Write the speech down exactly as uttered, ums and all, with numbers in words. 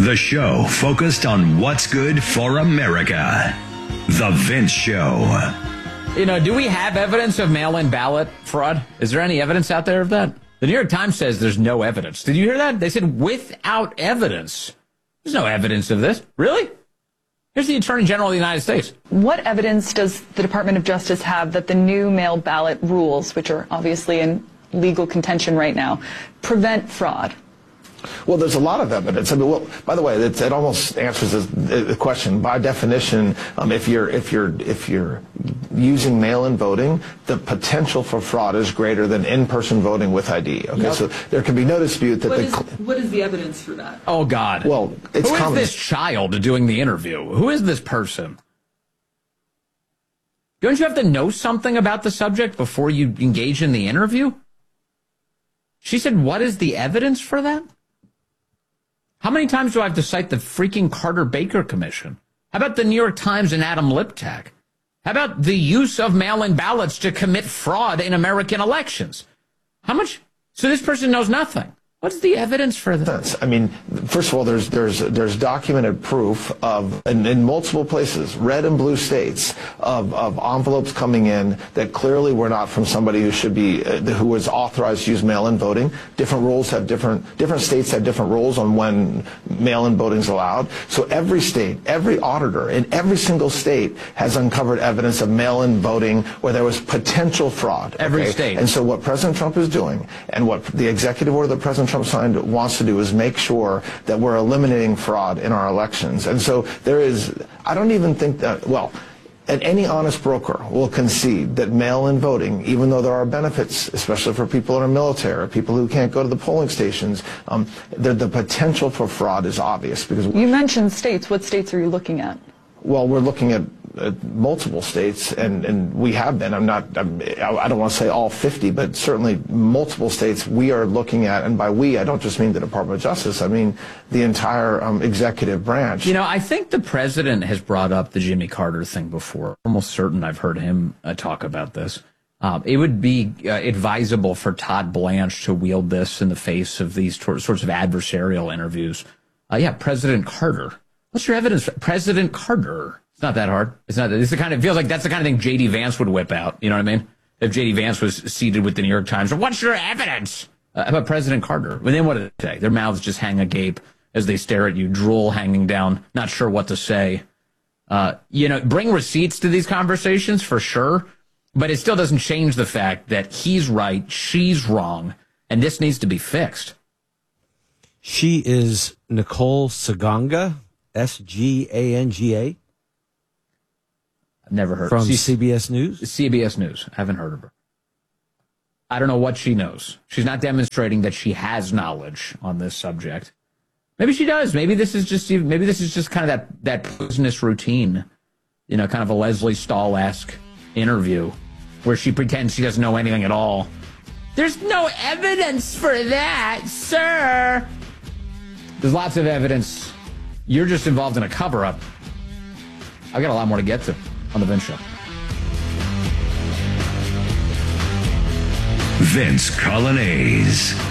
The show focused on what's good for America. The Vince Show. You know, do we have evidence of mail-in ballot fraud? Is there any evidence out there of that? The New York Times says there's no evidence. Did you hear that? They said without evidence. There's no evidence of this. Really? Here's the Attorney General of the United States. What evidence does the Department of Justice have that the new mail ballot rules, which are obviously in legal contention right now, prevent fraud? Well, there's a lot of evidence. I mean, well, by the way, it, it almost answers the, the question. By definition, um, if you're if you're if you're using mail-in voting, the potential for fraud is greater than in-person voting with I D. Okay, yep. So there can be no dispute that what the. Is, what is the evidence for that? Oh God! Well, it's who common. is this child doing the interview? Who is this person? Don't you have to know something about the subject before you engage in the interview? She said, "What is the evidence for that?" How many times do I have to cite the freaking Carter Baker Commission? How about the New York Times and Adam Liptak? How about the use of mail-in ballots to commit fraud in American elections? How much? So this person knows nothing. What's the evidence for that? I mean, first of all, there's there's there's documented proof of in, in multiple places, red and blue states, of, of envelopes coming in that clearly were not from somebody who should be uh, who was authorized to use mail-in voting. Different rules have different different states have different rules on when mail-in voting is allowed. So every state, every auditor in every single state has uncovered evidence of mail-in voting where there was potential fraud. Every okay? state. And so what President Trump is doing, and what the executive order that President Trump signed wants to do, is make sure that we're eliminating fraud in our elections. And so there is, I don't even think that, well, and any honest broker will concede that mail-in voting, even though there are benefits, especially for people in our military, or people who can't go to the polling stations, um, the, the potential for fraud is obvious. Because you mentioned states. What states are you looking at? Well, we're looking at uh, multiple states, and, and we have been. I'm not, I'm, I don't want to say all fifty, but certainly multiple states we are looking at. And by we, I don't just mean the Department of Justice. I mean the entire um, executive branch. You know, I think the president has brought up the Jimmy Carter thing before. I'm almost certain I've heard him uh, talk about this. Um, it would be uh, advisable for Todd Blanche to wield this in the face of these tor- sorts of adversarial interviews. Uh, yeah, President Carter. What's your evidence? President Carter. It's not that hard. It's not. It's the kind of, it feels like that's the kind of thing J D Vance would whip out. You know what I mean? If J D Vance was seated with the New York Times, what's your evidence uh, about President Carter? And then what did they say? Their mouths just hang agape as they stare at you, drool hanging down, not sure what to say. Uh, you know, bring receipts to these conversations for sure, but it still doesn't change the fact that he's right, she's wrong, and this needs to be fixed. She is Nicole Saganga. S G A N G A. I've never heard from She's, C B S News. C B S News. I haven't heard of her. I don't know what she knows. She's not demonstrating that she has knowledge on this subject. Maybe she does. Maybe this is just maybe this is just kind of that that business routine, you know, kind of a Leslie Stahl-esque interview where she pretends she doesn't know anything at all. There's no evidence for that, sir. There's lots of evidence. You're just involved in a cover-up. I've got a lot more to get to on The Vince Show. Vince Colonnese.